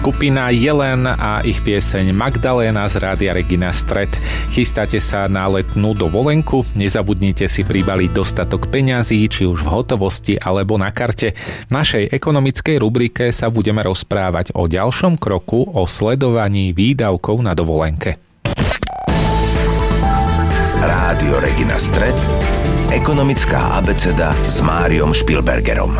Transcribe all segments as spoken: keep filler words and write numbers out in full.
skupina Jelen a ich pieseň Magdaléna z Rádia Regina Stred. Chystáte sa na letnú dovolenku? Nezabudnite si pribaliť dostatok peňazí, či už v hotovosti alebo na karte. V našej ekonomickej rubrike sa budeme rozprávať o ďalšom kroku o sledovaní výdavkov na dovolenke. Rádio Regina Stred, ekonomická abeceda s Máriom Špilbergerom.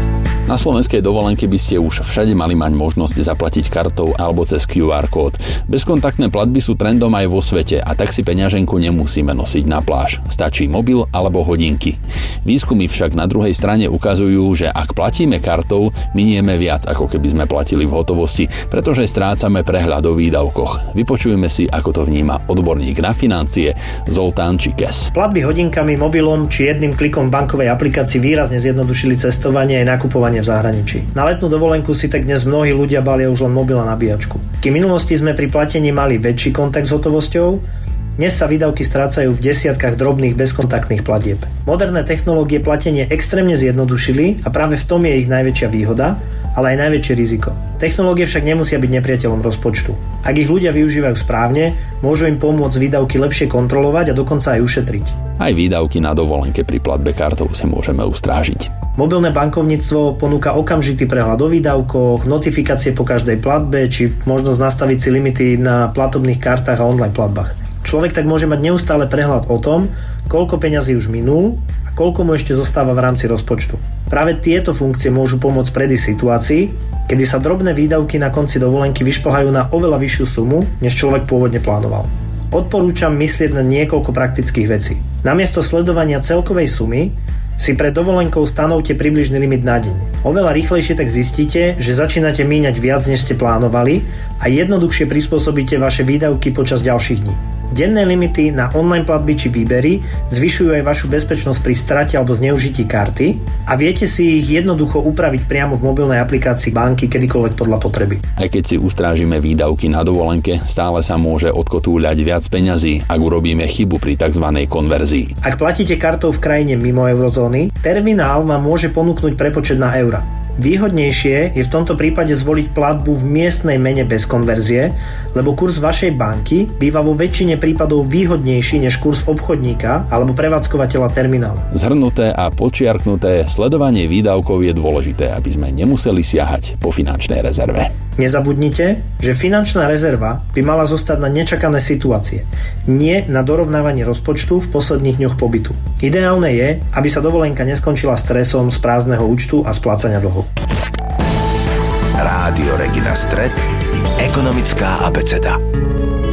Na slovenskej dovolenke by ste už všade mali mať možnosť zaplatiť kartou alebo cez kjú ár kód. Bezkontaktné platby sú trendom aj vo svete a tak si peňaženku nemusíme nosiť na pláž. Stačí mobil alebo hodinky. Výskumy však na druhej strane ukazujú, že ak platíme kartou, minieme viac, ako keby sme platili v hotovosti, pretože strácame prehľad o výdavkoch. Vypočujeme si, ako to vníma odborník na financie Zoltán Čikes. Platby hodinkami, mobilom či jedným klikom v bankovej aplikácii výrazne zjednodušili cestovanie aj nakupovanie v zahraničí. Na letnú dovolenku si tak dnes mnohí ľudia balia už len mobil a nabíjačku. Kým v minulosti sme pri platení mali väčší kontakt s hotovosťou, dnes sa výdavky strácajú v desiatkách drobných bezkontaktných platieb. Moderné technológie platenie extrémne zjednodušili a práve v tom je ich najväčšia výhoda, ale aj najväčšie riziko. Technológie však nemusia byť nepriateľom rozpočtu. Ak ich ľudia využívajú správne, môžu im pomôcť výdavky lepšie kontrolovať a dokonca aj ušetriť. Aj výdavky na dovolenke pri platbe kartou si môžeme ustrážiť. Mobilné bankovníctvo ponúka okamžitý prehľad o výdavkoch, notifikácie po každej platbe či možnosť nastaviť si limity na platobných kartách a online platbách. Človek tak môže mať neustále prehľad o tom, koľko peňazí už minul a koľko mu ešte zostáva v rámci rozpočtu. Práve tieto funkcie môžu pomôcť predísť situácii, kedy sa drobné výdavky na konci dovolenky vyšplhajú na oveľa vyššiu sumu, než človek pôvodne plánoval. Odporúčam myslieť na niekoľko praktických vecí. Namiesto sledovania celkovej sumy si pred dovolenkou stanovte približný limit na deň. Oveľa rýchlejšie tak zistíte, že začínate míňať viac, než ste plánovali a jednoduchšie prispôsobíte vaše výdavky počas ďalších dní. Denné limity na online platby či výbery zvyšujú aj vašu bezpečnosť pri strate alebo zneužití karty a viete si ich jednoducho upraviť priamo v mobilnej aplikácii banky kedykoľvek podľa potreby. Aj keď si ustrážime výdavky na dovolenke, stále sa môže odkotúľať viac peňazí, ak urobíme chybu pri tzv. Konverzii. Ak platíte kartou v krajine mimo eurozóny, terminál vám môže ponúknuť prepočet na eura. Výhodnejšie je v tomto prípade zvoliť platbu v miestnej mene bez konverzie, lebo kurz vašej banky býva vo väčšine prípadov výhodnejší než kurz obchodníka alebo prevádzkovateľa terminálu. Zhrnuté a počiarknuté, sledovanie výdavkov je dôležité, aby sme nemuseli siahať po finančnej rezerve. Nezabudnite, že finančná rezerva by mala zostať na nečakané situácie, nie na dorovnávanie rozpočtu v posledných dňoch pobytu. Ideálne je, aby sa dovolenka neskončila stresom z prázdneho účtu a splácania dlhov. Rádio Regina Stred, ekonomická abeceda.